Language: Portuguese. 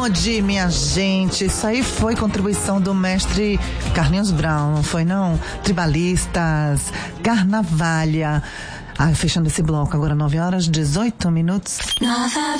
Saúde, minha gente. Isso aí foi contribuição do mestre Carlinhos Brown, não foi não? Tribalistas, Carnavalha. Fechando esse bloco agora, 9h18. Nova